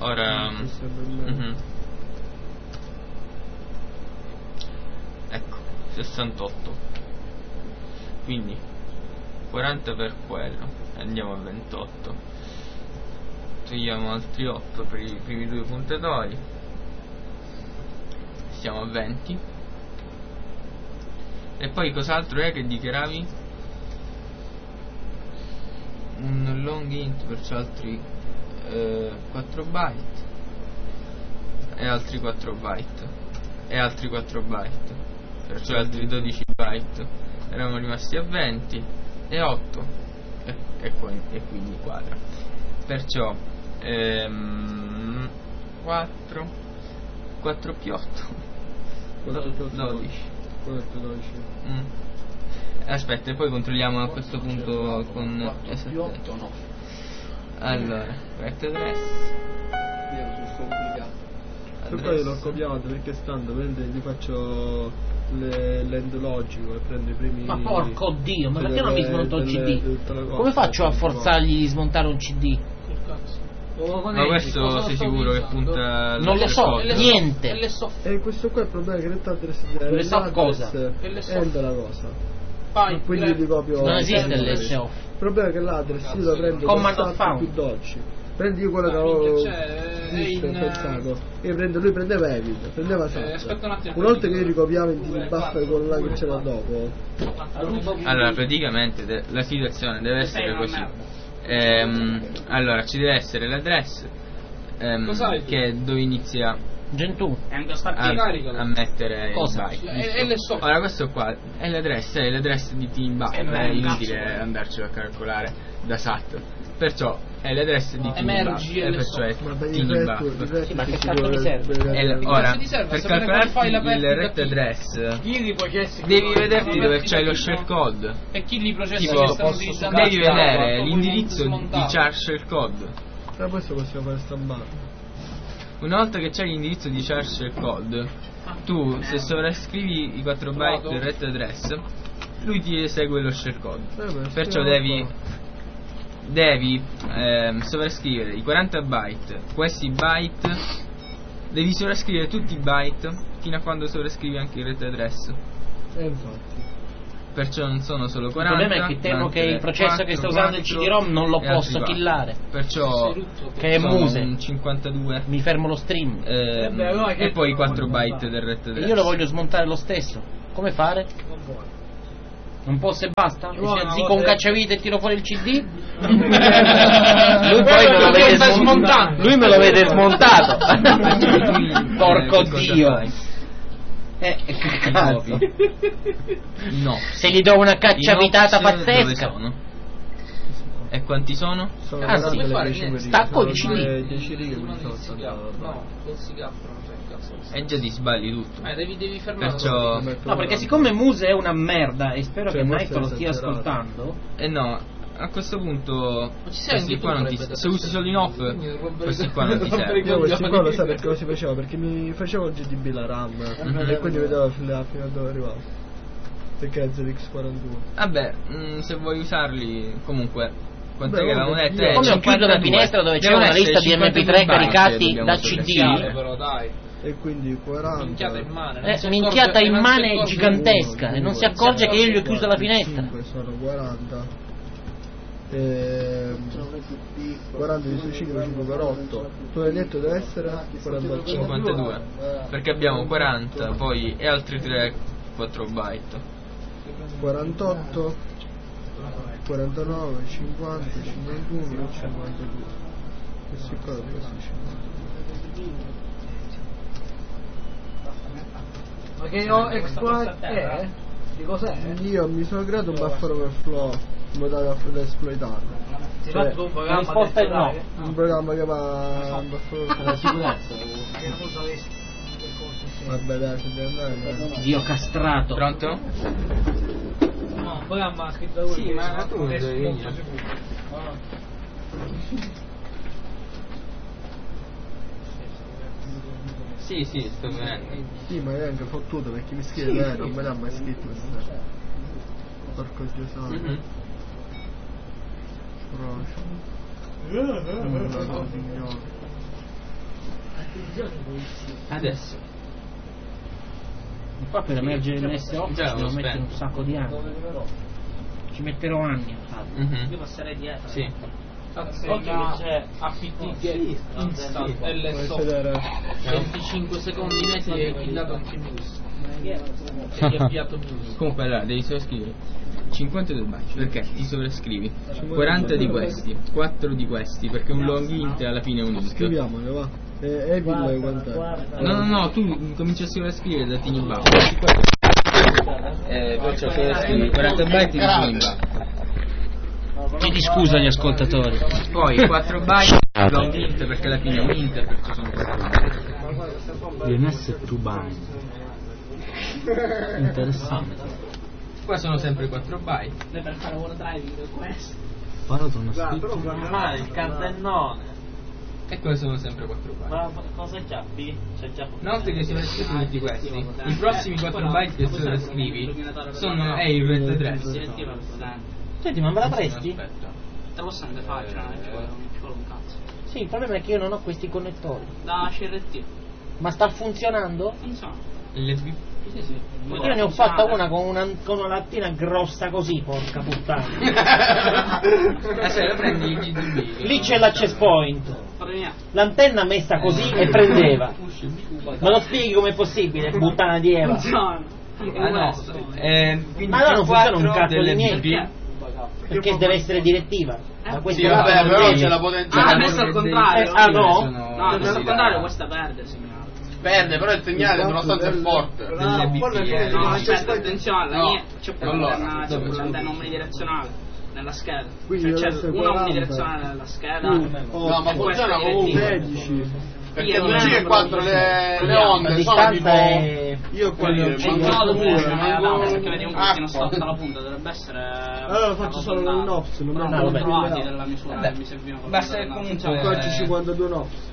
ora ecco 68, quindi 40 per quello, andiamo a 28, togliamo altri 8 per i primi due puntatori, siamo a 20. E poi cos'altro è che dichiaravi? Un long int, perciò altri 4 byte e altri 4 byte e altri 4 byte, perciò altri 12 byte. Eravamo rimasti a 20 e 8 e quindi quadra, perciò 4 più 8 12. Aspetta, e poi controlliamo a questo punto con esattezza. Allora, correct address. E poi l'ho copiato perché stando, gli faccio l'end logico e prendo i primi. Ma porco dio, ma perché non mi smonto il CD? Come faccio a forzargli di smontare un CD? Ma questo sei sicuro che punta? Non lo so, niente. E questo qua è il problema, che retta address le so cosa? È la cosa. Quindi Vai, non esiste l'SO. Il problema è che l'address io lo prendo Command da più dolci. Prendi io quello che avevo pensato. Lui prendeva Evil, prendeva SAT. Una volta che io ricopiavo il buffer con là che c'era dopo. Allora praticamente la situazione deve essere così. Allora ci deve essere l'address che dove inizia Gentù a mettere i byte. Ora questo qua è l'address di team buffer, è inutile andarcelo a calcolare da SAT, perciò è l'address di team buffer, e perciò è team buffer. Sì, ma che cazzo mi serve? Ora per calcolarti il ret address devi vederti dove c'hai lo shellcode, e chi li processa tipo, che stanno utilizzando devi vedere l'indirizzo di char shellcode. Ma questo possiamo fare stampare. Una volta che c'è l'indirizzo di char shellcode, tu se sovrascrivi i 4 byte del ret address, lui ti esegue lo shellcode. Perciò devi sovrascrivere i 40 byte, questi byte devi sovrascrivere tutti i byte fino a quando sovrascrivi anche il ret address. Infatti. Perciò non sono solo 40. Il problema è che temo che il processo che sta usando il CD-ROM non lo posso killare. Perciò che è Muse 52. Mi fermo lo stream. E poi 4 byte del ret address. E io lo voglio smontare lo stesso. Come fare? Non posso e basta? E se azzicco un cacciavite e tiro fuori il CD? Lui poi me lo vede smontato. Lui me lo vede smontato. Porco dio. Cazzo. No. Se gli do una cacciavitata pazzesca. Dove sono? E quanti sono? Sì. Stacco di CD. 10 righe. No, non si cappano, E già ti sbagli tutto. Devi fermare. Perciò No, perché siccome Muse è una merda e spero che Nike lo stia ascoltando. No. A questo punto questi qua non ti se usi solo in off, questi qua non ti servono. Io questi qua lo sai perché lo si faceva? Perché mi facevo il GDB la RAM e quindi vedevo fino a dove arrivavo. Perché è ZX41. Vabbè, se vuoi usarli comunque quanto che l'avevamo detto è come ho chiuso la finestra dove c'è una lista di MP3 caricati da CD. Però dai. E quindi 40 minchiata immane gigantesca e non si accorge che io gli ho chiuso la finestra. Sono 40 40 di sui 5 per 8. Tu hai detto deve essere 48. 52 perché abbiamo 40 poi e altri 3 4 byte 48 49 50 51 52. Questi qua dove si 50. Ma che ho exploit è? Di cos'è? Io mi sono creato un buffer overflow in modo da esploitarlo. Cioè, la risposta è no. Un programma che va un buffer overflow. La sicurezza. Vabbè dai, se devi andare. Dio castrato. Pronto? No, un programma scritto da lui. Sì, ma tu non devi venire. Sì, sto venendo. Sì, ma è anche fottuto perché mi scrive non me l'ha mai scritto questa. Porco Gesù. Adesso. Qua per emergere l'S8 ci devo mettere un sacco di anni. Ci metterò anni a farlo. Io passerei dietro. Sì. Oggi c'è apt get install LS8 25 secondi mesi e killato anche News. E avviato News. Comunque allora devi sovrascrivere 52 byte perché ti sovrascrivi 40 di questi, 4 di questi, perché un long int alla fine è un int. Scriviamole, va. Evil quant'è? No, tu cominci a sovrascrivere da Tiny Buffer. Perciò sovrascrivi 40 byte di Tiny Buffer. Chiedi scusa agli ascoltatori. Poi 4 byte long int perché alla fine è un int, perciò sono 4 byte. DNS to bind. Interessante. Qua sono sempre 4 byte. Per fare OneDrive questo. Guarda una scritta. Il cardellone. E qua sono sempre 4 byte. Ma cosa c'ha? B? C'è già. Una volta che sovrascrivi tutti questi, i prossimi 4 byte che sovrascrivi sono il ret address. Senti, ma me la presti? Aspetta. Te lo possiamo fare, ci vuole un cazzo. Sì, il problema è che io non ho questi connettori. Da CRT. Ma sta funzionando? Insomma. LSB. Sì. Io ne ho fatta una con una lattina grossa così, porca puttana. Lo prendi il GDB. Lì c'è l'access point. L'antenna messa così e prendeva. Me lo spieghi com'è possibile, puttana di Eva? Quindi Ma no, non funziona un cazzo di delle niente. Perché deve essere direttiva. Ma questa Sì, è vabbè, però la c'è la potenza. adesso al contrario. no? No, adesso al contrario questa perde, signore. Perde, però il segnale nonostante è forte. No, aspetta, attenzione, la mia c'è pure l'antenna omnidirezionale nella scheda. Quindi Cioè, deve essere una 40. omnidirezionale nella scheda. No, ma funziona comunque. 16. Perché non ci è 4 le La onde, sono tipo. distanza è... Io quello Dire, C'è il manco nodo pure, pure, manco perché vedi un pochino acqua. storta la punta, dovrebbe essere. Allora faccio solo un ops, non non abbiamo ho trovati provato. della misura Vabbè, che mi servivano. basta che per comunque- Qua c'è 52 ops.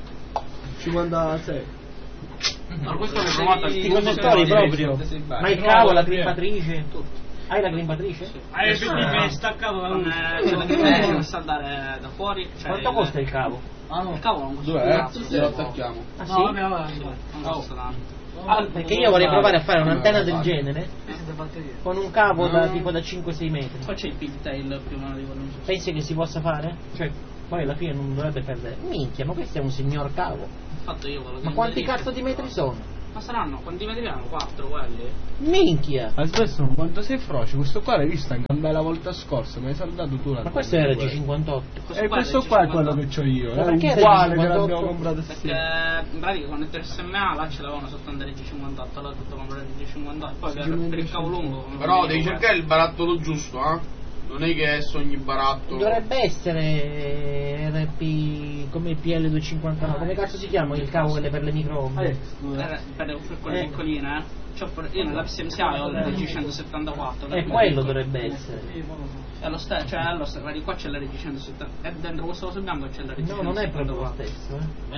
56. No, questo l'ho provato I connettori proprio. Ma il cavo, la grimpatrice. Hai la grimpatrice? Hai il PDP staccato da lui. non sa andare da fuori. Cioè, Quanto costa il cavo? Il cavo non costa un Dov'è? cazzo. Lo attacchiamo. Ah No, vabbè, sì? avanti. Non costa tanto. Perché io vorrei provare a fare un'antenna del genere con un cavo da tipo da 5-6 metri. Poi c'è il pigtail più o meno di quello. Pensi che si possa fare? Cioè, poi alla fine non dovrebbe perdere. Minchia, ma questo è un signor cavo. Fatto io quello che Ma mi quanti dice. cazzo di metri sono? Ma saranno, quanti metri hanno? 4 quelli? Minchia! Adesso quanto sei froce, questo qua l'hai visto anche a me la volta scorsa, mi hai salutato tu Ma questo era G58. E questo qua è quello che c'ho io, Ma è perché era uguale che 58? l'abbiamo comprato Perché assieme. in pratica con il SMA là ce l'avevano soltanto G58, allora ho tutto comprare G58, poi per il cavo lungo. Però devi cercare il barattolo giusto, eh? Non è che sogni barattolo. Dovrebbe essere RP come il PL259. Come cazzo si chiama il cavo quelle per le microonde? Per quelle piccoline, Cioè, io nella PSMCA ho il RG174. E quello dovrebbe essere. È lo stesso, cioè di qua c'è l'RG170. E dentro questo coso bianco c'è l'RG174. No, non è proprio lo stesso,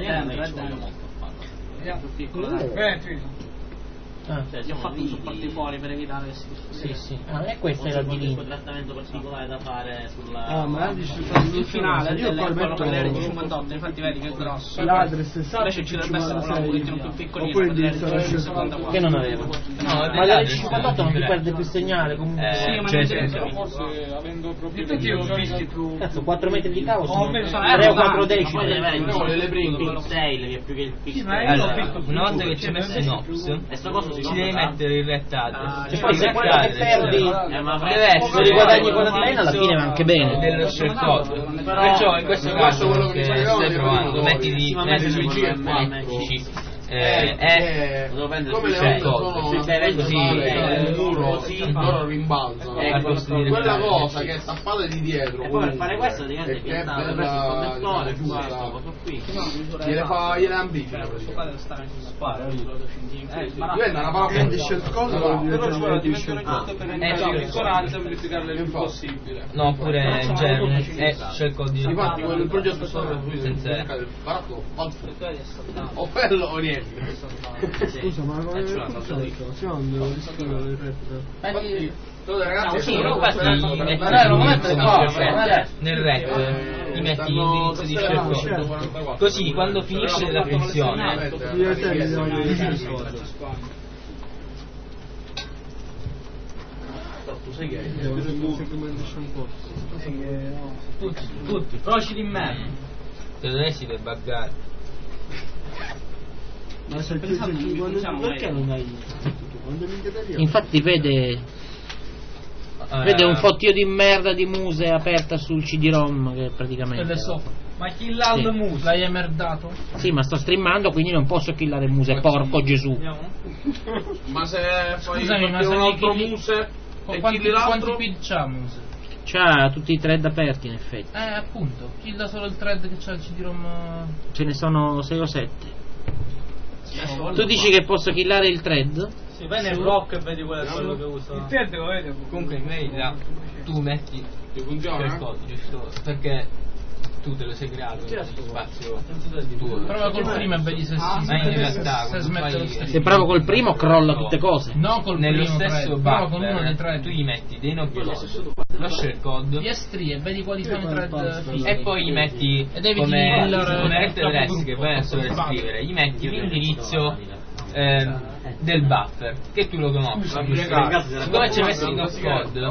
È più piccolo. Ah, Gli ho fatto un supporto fuori per evitare questi sì, sì. Ah, e questa è la un D-Link. trattamento particolare da fare sulla... Ah, ma il finale io è qua quello per metto l'RG58, infatti vedi che è grosso. l'adress esatto, Invece ci dovrebbe essere quello un pochettino più piccolino oppure per il direttore l'RG174. Che non avevo. Ma l'R58 non ti perde più segnale comunque. Sì, ma Forse avendo proprio tutti ho visti più. Cazzo, 4 metri di cavo sono almeno 3 o 4 Poi decimi. deve avere No, le prime. il pixel, che è più che il pixel. ma io l'ho visto Una volta che ci hai messo in ops, E sto coso si ci devi compra? mettere il rettato. E poi se quello che perdi ma deve essere se riguadagni con l'antenna alla fine va anche bene. dello shell code. Perciò in questo caso quello che mi che serviva stai provando, è metti di SVG e MSC Devo prendere come le shell onde code. sono Così, il muro così. loro rimbalzano. Quella cosa che è tappata di dietro E poi per fare comunque, questo devi e che è piantare per preso il la connettore, chiusa, questo coso qui. gliele amplifica diventa una parola di shell code Però ci vuole di shell code per entrare sì. in corazza e amplificarle il più Infatti. possibile. no, pure in genere shell code di infatti quello il progetto sta senza il baratto o quello o niente. Scusa, ma come è fatto? Siamo devo scrivere le rette. Ragazzi, nel rec metti l'indirizzo di share, così quando finisce la funzione tutti procedi in merda, te lo si deve buggare. Ma se perché non hai quando mi chiederia? Infatti vede un fottio di merda di muse aperta sul CD-ROM che praticamente. Ma killa il muse l'hai emerdato? Sì, ma sto streamando, quindi non posso killare muse, porco Gesù. Ma se fai Scusami, ma un se altro muse e killi l'altro, quanti c'ha muse? C'ha tutti i thread aperti in effetti. Appunto, killa solo il thread che c'ha il CD-ROM. Ce ne sono 6 o 7. Tu dici che posso killare il thread? Sì, vai nel rock e vedi quello che usa. Il thread lo vedi. Comunque in mail tu metti funziona? il codice, giusto? Perché tu te lo sei creato in spazio tuo. Prova col primo e vedi se ma in realtà se smette lo stesso. Se provo col primo crolla tutte cose. No, col nello primo stesso prova con uno dei buffer thread. tu gli metti dei node lo share code PS3 e vedi quali sono i thread e poi gli metti ed eviti come il RTLS che poi adesso per scrivere, gli metti l'indirizzo del buffer che tu lo conosci. Siccome ci hai messo il node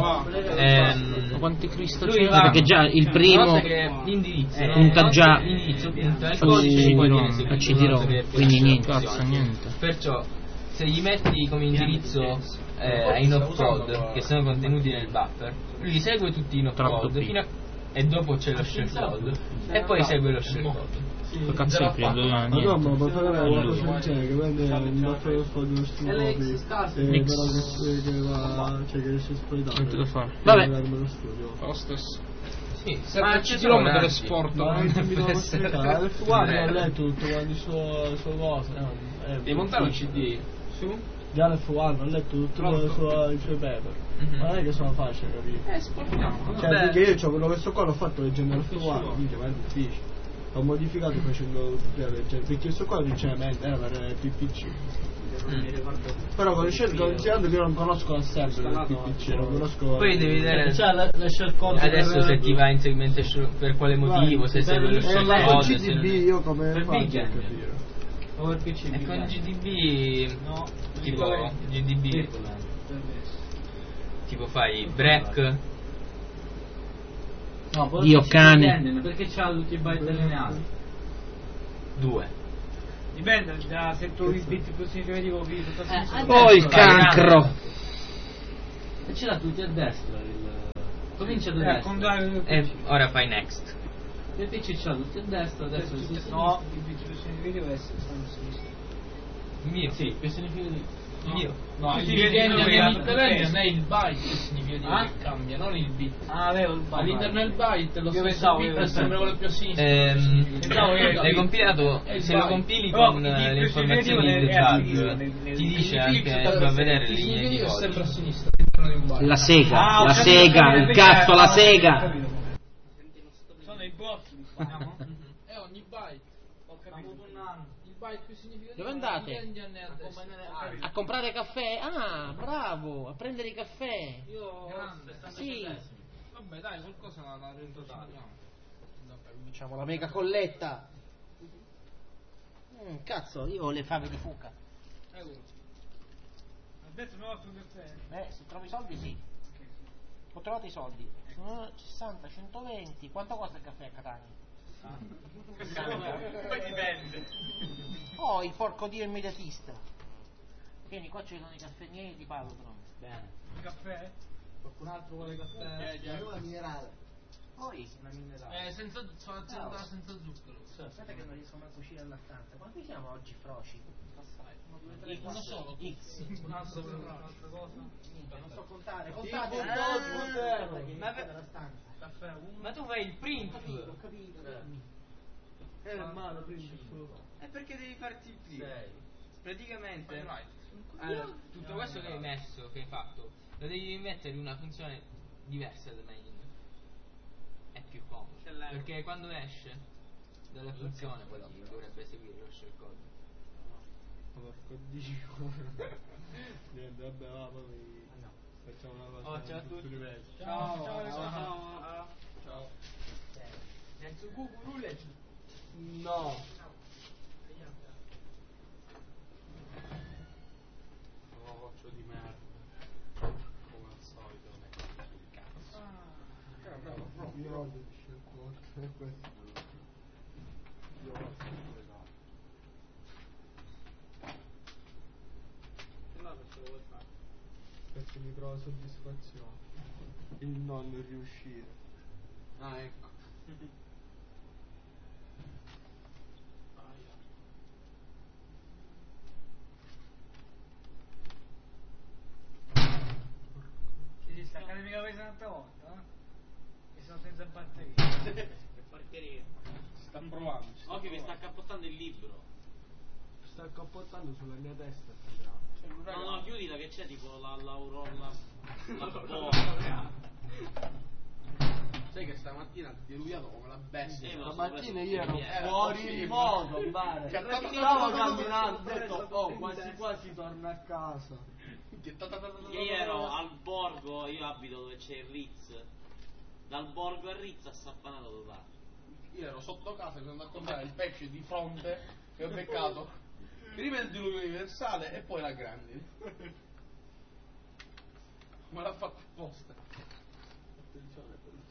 code, Quanti Cristo lui c'è? va- Perché già il primo che l'indirizzo punta già l'indirizzo punta il su codice poi viene a seguito CD-ROM, quindi niente, cazzo, niente. perciò se gli metti come indirizzo ai node code che sono contenuti nel buffer, lui segue tutti i node Troppo code piccolo. e dopo c'è lo share code e poi segue lo share code. Che cazzo è prima? Ma no, ma puoi fare una cosa del genere, che prende un baffero lo sfoglio lo stimopi però che va, cioè che riesce a spogliare. Vabbè. Lo studio. Lo stesso. Sì, Ma il CD-ROM te lo esporto. Ma non mi devo spiegare, guarda, ho letto tutto quanto sue cose. devi montare un CD su? Già l'F1 ho letto tutto i suoi paper. Ma non è che sono facile, capito? esportiamo. Cioè, perché io c'ho quello che sto qua l'ho fatto leggendo l'F1, quindi ma è difficile. Ho modificato facendo perché questo qua originalmente era per PPC. Però considerando che io non conosco la server del PPC, non conosco. Poi devi vedere la shell code adesso se ti va in segmentation per quale motivo, se segue lo shell con code, GDB io come per faccio a weekend. capire? O per PC. E con GDB tipo GDB tipo fai break. No, Dio cane. perché c'ha tutti i byte allineati? 2. Dipende da se tu i bit più significativo più Oh il cancro. e ce l'ha tutti a destra comincia da destra E ora fai next. il PC ce l'ha tutti a destra adesso no il bit più significativo è stanno a sinistra Mio. sì più significativo Io. no il bit all'interno è il byte che significa che cambia non il bit avevo il byte all'interno del byte lo stesso bit è sempre quello più a sinistra L'hai compilato, se lo compili con le informazioni del bug ti dice anche va a vedere le linee di è sempre a codice. sinistra La sega, la sega, il cazzo, la sega. sono i boss è ogni byte ho capito il byte più significativo Dove andate? A comprare caffè? Ah, bravo, a prendere i caffè. Sì. vabbè dai qualcosa la Facciamo la mega colletta. Cazzo, io ho le fave di fuca. adesso mi offro caffè Se trovi i soldi sì. Ho trovato i soldi. 60, 120. Quanto costa il caffè a Catania? poi dipende Oh, il porco dio immediatista. Vieni, qua ci sono i caffettieri di Palotron. Bene. caffè qualcun altro vuole caffè Una minerale. Poi senza senza zucchero aspetta che non riesco a cucire alla stanza. Quanti siamo oggi froci? uno solo X. un altro per un'altra cosa Niente, non so contare. Contate. Ma la stanza. caffè 1 Ma tu fai il print. Ho capito. Era male prima. È perché devi farti il print. Praticamente tutto questo che hai messo, che hai fatto, lo devi mettere in una funzione diversa da main. È più comodo. Perché quando esce dalla funzione poi dovrebbe seguire lo shellcode. Porco Dio. Niente, vabbè, va, poi facciamo una cosa. Oh, ciao a tutti. Ciao. Senza cucurule. No. Occhio di merda. Come al solito, cazzo. Io odio il scelto, è questo. Io odio esatto. No, perché lo vuoi fare? Perché mi trova soddisfazione il non riuscire. Ah, ecco. Si stacca mica presa un'altra volta, eh? E sono senza batteria. Che porcheria. Si sta provando. Occhio che sta cappottando il libro. Sta cappottando sulla mia testa. No, chiudila che c'è tipo la bolla. Sai che stamattina ha diluviato come la bestia. Stamattina io ero Era fuori così. modo, pare. Che Stavo camminando, ho detto, oh, quasi quasi torno a casa. Io ero al borgo, io abito dove c'è il Ritz. Dal borgo al Ritz assapanato totale. Io ero sotto casa e sono andato a comprare il pesce di fronte che ho beccato. Prima il diluvio universale e poi la grandine. Me l'ha fatto apposta. Attenzione,